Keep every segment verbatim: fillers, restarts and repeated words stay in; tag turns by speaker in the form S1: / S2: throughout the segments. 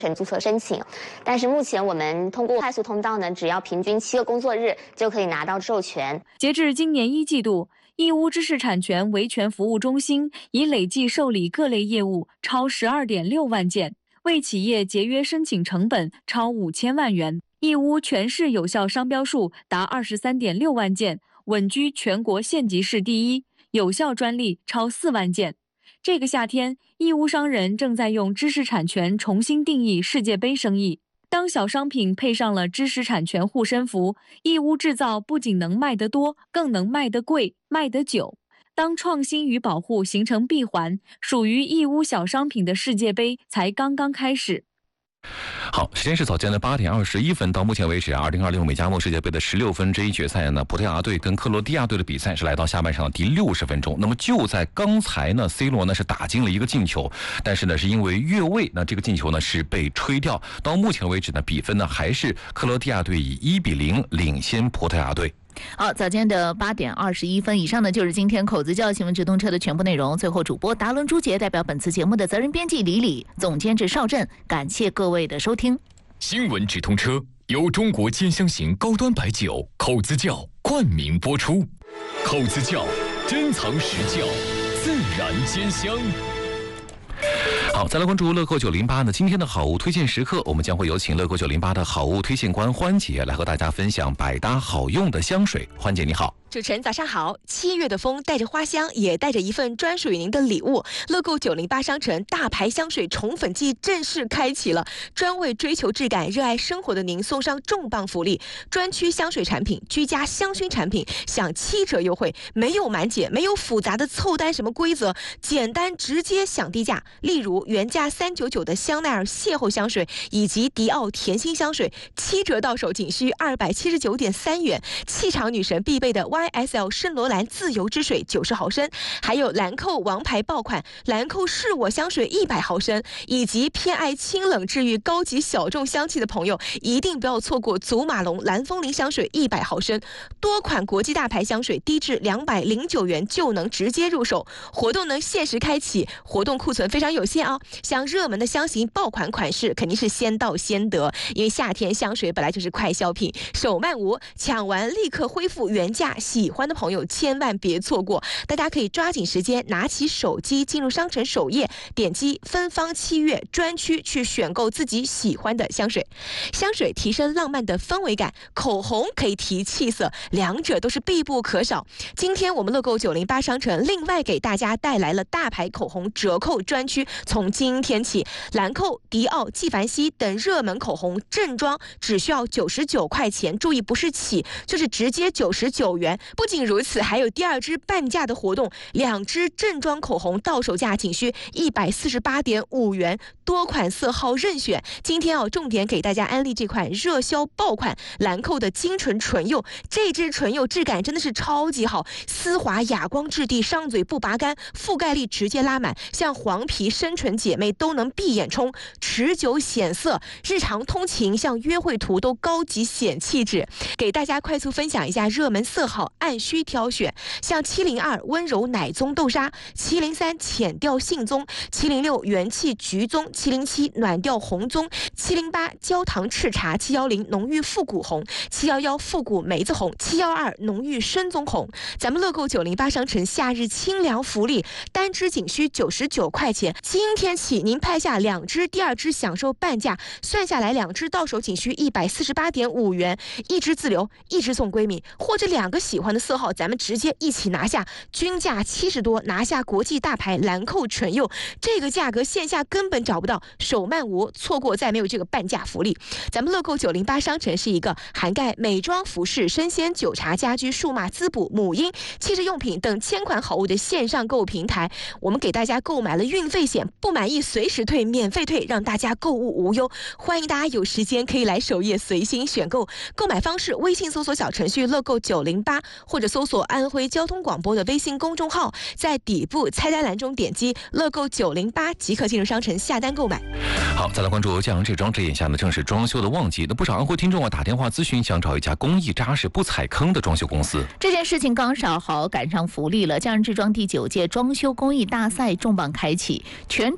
S1: 注册申请，但是目前我们通过快速通道呢，只要平均七个工作日就可以拿到授权。
S2: 截至今年一季度，义乌知识产权维权服务中心已累计受理各类业务超十二点六万件，为企业节约申请成本超五千万元。义乌全市有效商标数达二十三点六万件，稳居全国县级市第一，有效专利超四万件。这个夏天，义乌商人正在用知识产权重新定义世界杯生意。当小商品配上了知识产权护身符，义乌制造不仅能卖得多，更能卖得贵、卖得久。当创新与保护形成闭环，属于义乌小商品的世界杯才刚刚开始。
S3: 好，时间是早间的八点二十一分。到目前为止啊，二零二六美加墨世界杯的十六分之一决赛呢，葡萄牙队跟克罗地亚队的比赛是来到下半场的第六十分钟。那么就在刚才呢 ，C 罗呢是打进了一个进球，但是呢是因为越位，那这个进球呢是被吹掉。到目前为止呢，比分呢还是克罗地亚队以一比零领先葡萄牙队。
S4: 好，早间的八点二十一分以上呢，就是今天口子教新闻直通车的全部内容。最后，主播达伦朱杰代表本次节目的责任编辑李李，总监制邵振，感谢各位的收听。
S5: 新闻直通车由中国兼香型高端白酒口子窖冠名播出，口子窖珍藏实窖，自然兼香。
S3: 好，再来关注乐购九零八呢。今天的好物推荐时刻，我们将会有请乐购九零八的好物推荐官欢姐来和大家分享百搭好用的香水。欢姐你好。
S6: 主持人早上好，七月的风带着花香，也带着一份专属于您的礼物。乐购九零八商城大牌香水宠粉季正式开启了，专为追求质感、热爱生活的您送上重磅福利，专区香水产品、居家香薰产品享七折优惠，没有满减，没有复杂的凑单什么规则，简单直接享低价。例如原价三百九十九的香奈儿邂逅香水以及迪奥甜心香水，七折到手仅需二百七十九点三元。气场女神必备的 Y S L 圣罗兰自由之水九十毫升，还有兰蔻王牌爆款兰蔻是我香水一百毫升，以及偏爱清冷治愈高级小众香气的朋友，一定不要错过祖马龙蓝风铃香水一百毫升。多款国际大牌香水低至两百零九元就能直接入手，活动能限时开启，活动库存非常有限哦。像热门的香型爆款款式肯定是先到先得，因为夏天香水本来就是快消品，手慢无，抢完立刻恢复原价，喜欢的朋友千万别错过。大家可以抓紧时间拿起手机进入商城首页，点击芬芳七月专区去选购自己喜欢的香水。香水提升浪漫的氛围感，口红可以提气色，两者都是必不可少。今天我们乐购九零八商城另外给大家带来了大牌口红折扣专区，从今天起，兰蔻、迪奥、纪梵希等热门口红正装只需要九十九块钱，注意不是起，就是直接九十九元。不仅如此，还有第二支半价的活动，两支正装口红到手价仅需一百四十八点五元，多款色号任选。今天要重点给大家安利这款热销爆款兰蔻的精纯唇釉，这支唇釉质感真的是超级好，丝滑哑光质地，上嘴不拔干，覆盖力直接拉满，像黄皮深唇姐妹都能闭眼冲，持久显色，日常通勤像约会图都高级显气质。给大家快速分享一下热门色号，按需挑选，像七零二温柔奶棕豆沙，七零三浅调杏棕，七零六元气橘棕，七零七暖调红棕，七零八焦糖赤茶，七一零浓郁复古红，七一一复古梅子红，七一二浓郁深棕红。咱们乐购九零八商城夏日清凉福利，单支仅需九十九块钱，今天起您拍下两支，第二支享受半价，算下来两支到手仅需一百四十八点五元，一支自留，一支送闺蜜，或者两个喜欢的色号咱们直接一起拿下，均价七十多，拿下国际大牌兰蔻唇釉，这个价格线下根本找不到，手慢无，错过再没有这个半价福利。咱们乐购九零八商城是一个涵盖美妆、服饰、生鲜、酒茶、家居、数码滋补、母婴、汽车用品等千款好物的线上购物平台。我们给大家购买了运费险，不满意随时退，免费退，让大家购物无忧。欢迎大家有时间可以来首页随心选购，购买方式微信搜索小程序乐购九零八，或者搜索安徽交通广播的微信公众号，在底部菜单栏中点击乐购九零八即可进入商城下单购买。
S3: 好，再来关注江阳这装置，眼下呢正是装修的旺季，那不少安徽听众啊打电话咨询，想找一家工艺扎实、不踩坑的装修公司。
S4: 这件事情刚好赶上福利了，江阳制装第九届装修工艺大赛重磅开启，全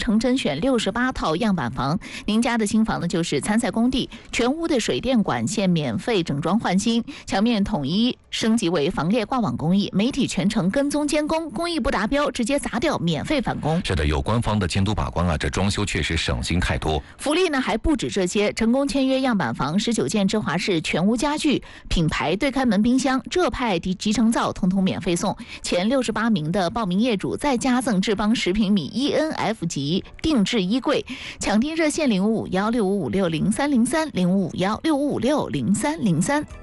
S4: 诚甄选六十八套样板房。您家的新房呢，就是参赛工地，全屋的水电管线免费整装换新，墙面统一升级为防裂挂网工艺，媒体全程跟踪监工，工艺不达标直接砸掉，免费返工。
S3: 是的，有官方的监督把关啊，这装修确实省心太多。
S4: 福利呢还不止这些，成功签约样板房十九件芝华士全屋家具、品牌对开门冰箱、浙派及集成灶通通免费送。前六十八名的报名业主再加赠智邦十平米 E N F 级定制衣柜。抢订热线零五五幺六五五六零三零三零五五幺六五五六零三零三。